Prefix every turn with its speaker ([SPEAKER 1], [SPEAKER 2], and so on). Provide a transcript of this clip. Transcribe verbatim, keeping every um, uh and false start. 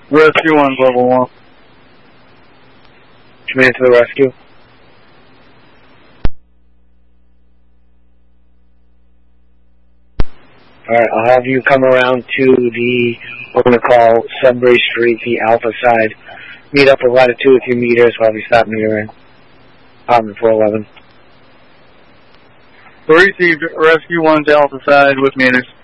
[SPEAKER 1] Rescue one, Global one.
[SPEAKER 2] Command to the rescue. Alright, I'll have you come around to the, we're going to call Sudbury Street, the Alpha side. Meet up with latitude a few meters while we stop metering. Um, four eleven.
[SPEAKER 1] Received, Rescue one to Alpha side with meters.